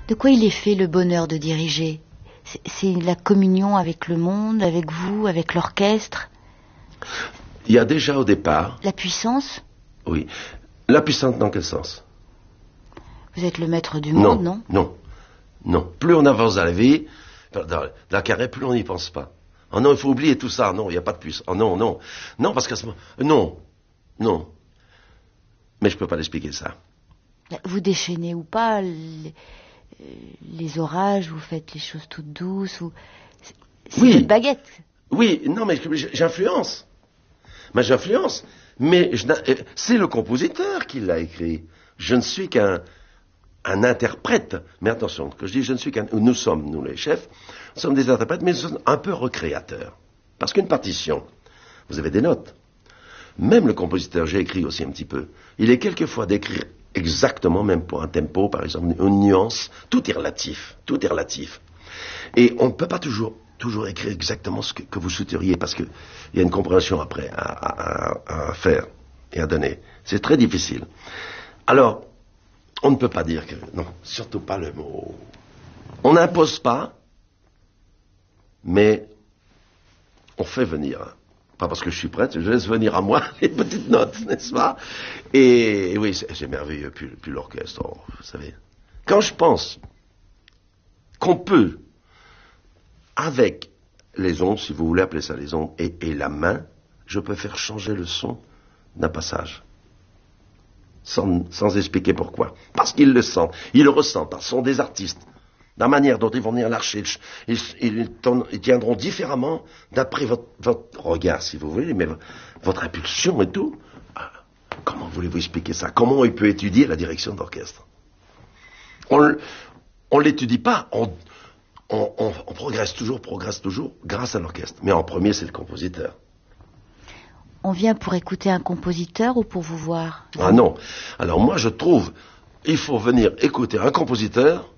De quoi il est fait le bonheur de diriger? C'est la communion avec le monde, avec vous, avec l'orchestre? Il y a déjà au départ... La puissance? Oui. La puissance dans quel sens? Vous êtes le maître du monde, non? Non. Plus on avance dans la vie, dans la carrière, plus on n'y pense pas. Oh non, il faut oublier tout ça. Non, il n'y a pas de puissance. Oh non. Non, parce qu'à ce moment... Non. Mais je ne peux pas l'expliquer ça. Vous déchaînez ou pas les orages, vous faites les choses toutes douces, ou... C'est votre baguette. Oui, non, mais j'influence. J'influence. Mais c'est le compositeur qui l'a écrit. Je ne suis qu'un interprète. Mais attention, que je dis je ne suis qu'un... Nous sommes, nous les chefs, nous sommes des interprètes, mais nous sommes un peu recréateurs. Parce qu'une partition, vous avez des notes. Même le compositeur, j'ai écrit aussi un petit peu, il est quelquefois d'écrire exactement, même pour un tempo, par exemple, une nuance, tout est relatif. Et on ne peut pas toujours écrire exactement ce que vous souhaiteriez, parce qu'il y a une compréhension après à faire et à donner. C'est très difficile. Alors, on ne peut pas dire que... Non, surtout pas le mot... On n'impose pas, mais on fait venir. Pas parce que je suis prêtre, je laisse venir à moi les petites notes, n'est-ce pas? Et oui, c'est merveilleux, puis l'orchestre, vous savez. Quand je pense qu'on peut, avec les ondes, si vous voulez appeler ça les ondes, et la main, je peux faire changer le son d'un passage. Sans expliquer pourquoi. Parce qu'ils le sentent, ils le ressentent, ce sont des artistes. La manière dont ils vont venir l'archer, ils tiendront différemment d'après votre regard, si vous voulez, mais votre impulsion et tout. Comment voulez-vous expliquer ça? Comment il peut étudier la direction d'orchestre? On l'étudie pas, on progresse toujours grâce à l'orchestre. Mais en premier, c'est le compositeur. On vient pour écouter un compositeur ou pour vous voir? Ah non. Alors moi, je trouve, il faut venir écouter un compositeur